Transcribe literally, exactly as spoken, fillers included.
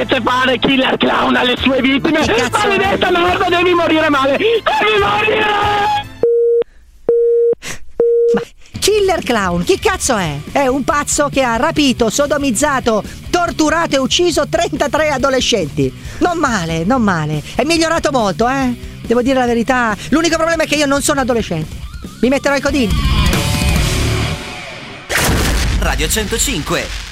dovesse fare Killer Clown alle sue vittime. Maledetta merda, devi morire male. Devi morire! Killer Clown, chi cazzo è? È un pazzo che ha rapito, sodomizzato, torturato e ucciso trentatré adolescenti. Non male, non male. È migliorato molto, eh? Devo dire la verità. L'unico problema è che io non sono adolescente. Mi metterò i codini. Radio centocinque